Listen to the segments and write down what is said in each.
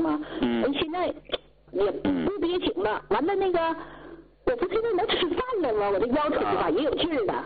吗？现在也不憋紧了。完了那个，我不现在能吃饭了吗？我这腰腿吧也有劲儿了。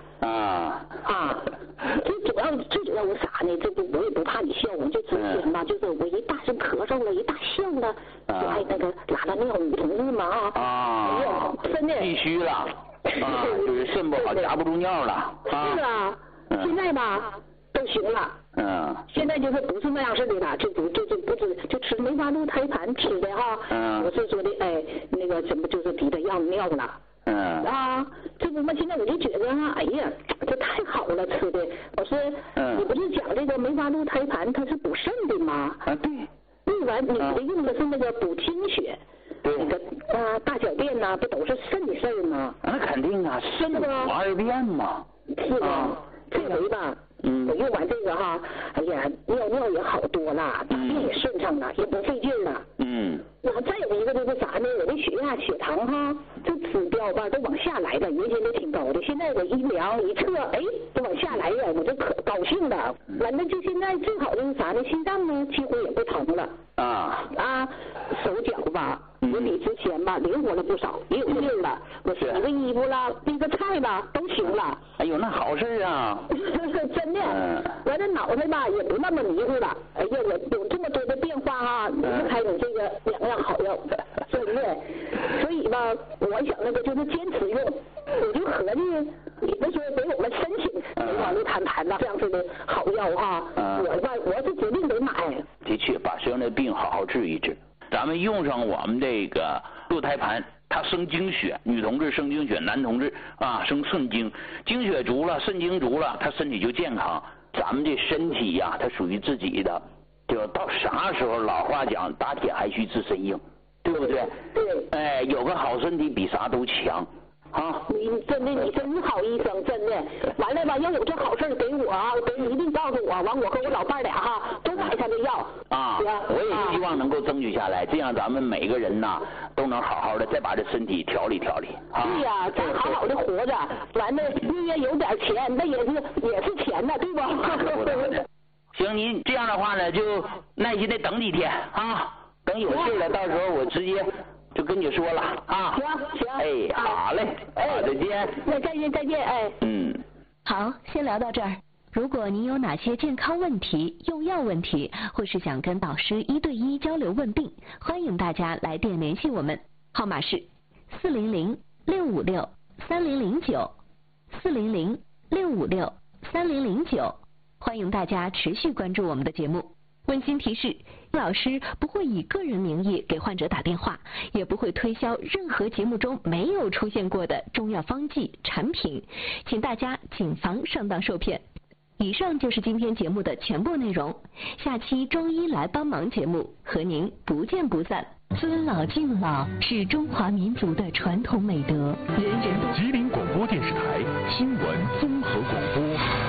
最主要我啥呢？这不我也不怕你笑话，就之前吧，就是我一大声咳嗽了，一大笑了，就还那个拉尿，女同志嘛哎呀，真的气虚了就是肾不好，夹不住尿了。 是啊，现在吧都行了。现在就是不是那样式的了，就吃梅花鹿胎盘吃的哈。我是说的那个怎么就是逼他要尿了。这不嘛，现在我就觉得哎呀，这太好了吃的。我说，你不是讲这个梅花鹿胎盘它是补肾的吗？ 对。 完你的用的是那个补精血。那个大小便呐，不都是肾的事儿吗？ 那肯定啊，肾补二便嘛。 是吧？这回吧。我用完这个哈，哎呀，尿也好多了，大便也顺畅了，也不费劲了。然后再有一个就是啥呢？我的血压、血糖哈，这指标吧都往下来了，原先都挺高的，现在我一量一测，都往下来了，我就可高兴了。完了，就现在最好的是啥呢？心脏呢几乎也不疼了。手脚吧也比之前吧灵活了不少，也有劲儿了。我洗个衣服了，备个菜了，都行了。 哎呦，那好事啊！ 真的，我这脑袋吧也不那么迷糊了。哎呀，我有这么多的变化啊，离不开你这个2样好药，真的。所以吧，我想那个就是坚持用，我就合计，你不说给我们申请梅花鹿胎盘了这样子的好药哈，我是决定得买。 的确，把身上的病好好治一治。咱们用上我们这个鹿胎盘，它生精血，女同志生精血，男同志生肾精，精血足了，肾精足了，他身体就健康。咱们这身体呀，它属于自己的，就到啥时候老话讲，打铁还需自身硬，对不对？对。有个好身体比啥都强。 你真是好医生，真的。完了吧，要有这好事给我你一定告诉我，完我和我老伴俩都买他的药。 我也希望能够争取下来，这样咱们每个人呐都能好好的再把这身体调理调理。 对呀，咱好好的活着，完了月有点钱，那也是钱呢，对吧？ 行，您这样的话呢，就耐心的等几天等有事了，到时候我直接就跟你说了行。好嘞，再见。 再见。 好，先聊到这儿。如果您有哪些健康问题、用药问题，或是想跟导师1对1交流问病，欢迎大家来电联系我们，号码是400-656-3009，400-656-3009，欢迎大家持续关注我们的节目。温馨提示，老师不会以个人名义给患者打电话，也不会推销任何节目中没有出现过的中药方剂产品，请大家谨防上当受骗。以上就是今天节目的全部内容，下期中医来帮忙节目和您不见不散。尊老敬老是中华民族的传统美德，人人都。 吉林广播电视台新闻综合广播。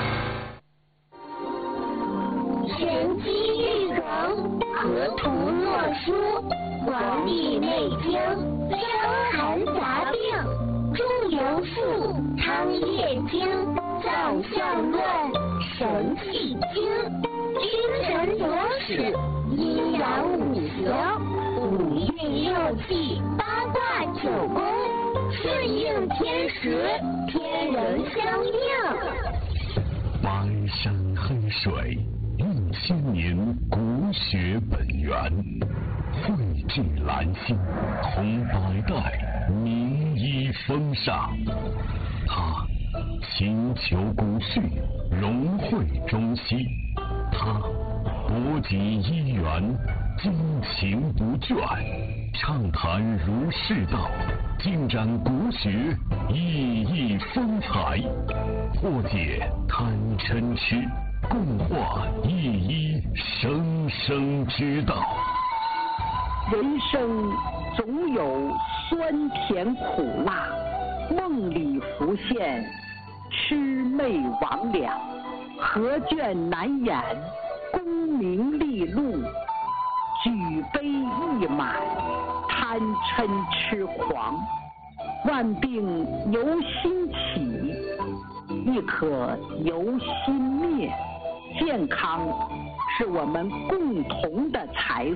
神机玉衡，河图洛书，《黄帝内经》，伤寒杂病，中庸赋，汤液经，造象论，神气经，精神夺史，阴阳五行，五运六气，八卦九宫，顺应天时，天人相应。 白山黑水，映千年国学本源，汇聚兰心，同百代名医风尚。他勤求古训，融汇中西。他博集医源，精勤不倦，畅谈儒释道，尽展国学熠熠风采，破解贪嗔痴，共话一一生生之道。 人生总有酸甜苦辣，梦里浮现魑魅魍魉，何卷难掩功名利禄，举杯一满贪嗔痴狂。万病由心起，亦可由心灭。健康是我们共同的财